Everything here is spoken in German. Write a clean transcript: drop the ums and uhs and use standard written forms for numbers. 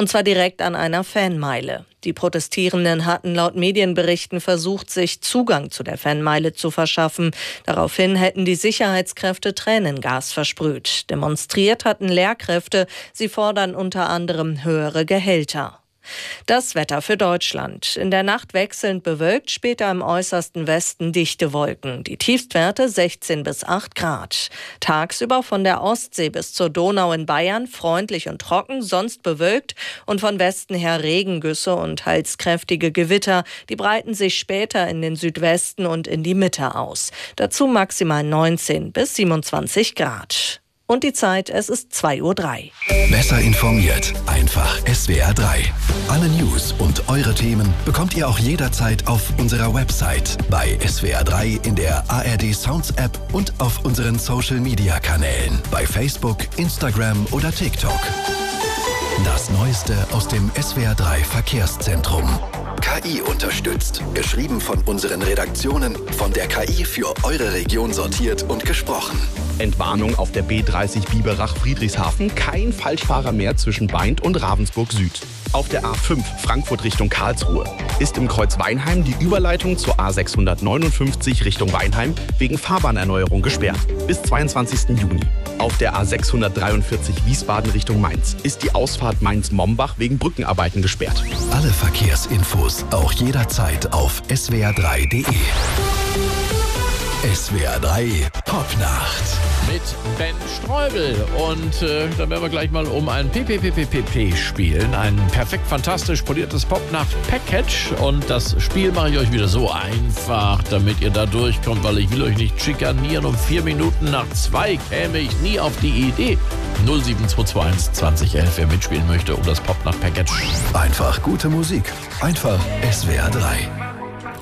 Und zwar direkt an einer Fanmeile. Die Protestierenden hatten laut Medienberichten versucht, sich Zugang zu der Fanmeile zu verschaffen. Daraufhin hätten die Sicherheitskräfte Tränengas versprüht. Demonstriert hatten Lehrkräfte. Sie fordern unter anderem höhere Gehälter. Das Wetter für Deutschland. In der Nacht wechselnd bewölkt, später im äußersten Westen dichte Wolken. Die Tiefstwerte 16 bis 8 Grad. Tagsüber von der Ostsee bis zur Donau in Bayern freundlich und trocken, sonst bewölkt und von Westen her Regengüsse und teils kräftige Gewitter. Die breiten sich später in den Südwesten und in die Mitte aus. Dazu maximal 19 bis 27 Grad. Und die Zeit, es ist 2:03 Uhr. Besser informiert, einfach SWR 3. Alle News und eure Themen bekommt ihr auch jederzeit auf unserer Website, bei SWR 3 in der ARD Sounds App und auf unseren Social Media Kanälen, bei Facebook, Instagram oder TikTok. Das Neueste aus dem SWR 3 Verkehrszentrum. KI unterstützt. Geschrieben von unseren Redaktionen, von der KI für eure Region sortiert und gesprochen. Entwarnung auf der B30 Biberach-Friedrichshafen. Kein Falschfahrer mehr zwischen Baindt und Ravensburg Süd. Auf der A5 Frankfurt Richtung Karlsruhe ist im Kreuz Weinheim die Überleitung zur A659 Richtung Weinheim wegen Fahrbahnerneuerung gesperrt. Bis 22. Juni. Auf der A643 Wiesbaden Richtung Mainz ist die Ausfahrt Mainz-Mombach wegen Brückenarbeiten gesperrt. Alle Verkehrsinfos auch jederzeit auf swr3.de. SWR 3 Popnacht. Mit Ben Streubel. Und dann werden wir gleich mal um ein PPPPP spielen. Ein perfekt fantastisch poliertes Popnacht-Package. Und das Spiel mache ich euch wieder so einfach, damit ihr da durchkommt, weil ich will euch nicht schikanieren. Um 4 Minuten nach 2 käme ich nie auf die Idee. 07221 2011, wer mitspielen möchte, um das Popnacht-Package. Einfach gute Musik. Einfach SWR 3.